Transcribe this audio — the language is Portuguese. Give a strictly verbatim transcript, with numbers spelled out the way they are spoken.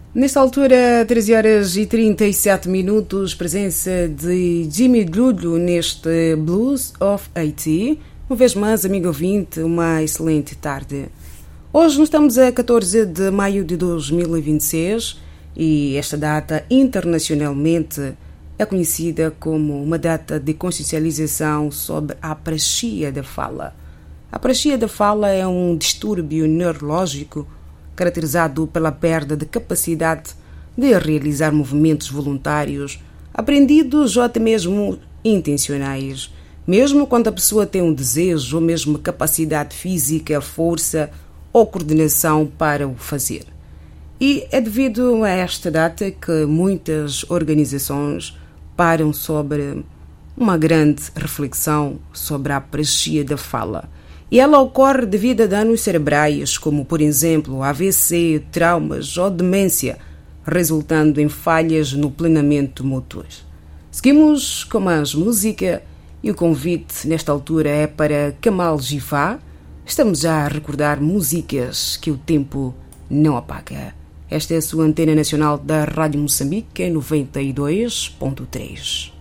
Nesta altura, treze horas e trinta e sete minutos, presença de Jimmy Lulu neste Blues of Haiti. Uma vez mais, amigo ouvinte, uma excelente tarde. Hoje nós estamos a catorze de maio de dois mil e vinte e seis e esta data internacionalmente é conhecida como uma data de consciencialização sobre a apraxia da fala. A apraxia da fala é um distúrbio neurológico caracterizado pela perda de capacidade de realizar movimentos voluntários, aprendidos ou até mesmo intencionais, mesmo quando a pessoa tem um desejo ou mesmo capacidade física, força ou coordenação para o fazer. E é devido a esta data que muitas organizações param sobre uma grande reflexão sobre a apraxia da fala. E ela ocorre devido a danos cerebrais, como, por exemplo, A V C, traumas ou demência, resultando em falhas no planeamento motor. Seguimos com mais música e o convite nesta altura é para Kamal Gifá. Estamos já a recordar músicas que o tempo não apaga. Esta é a sua antena nacional da Rádio Moçambique, noventa e dois ponto três.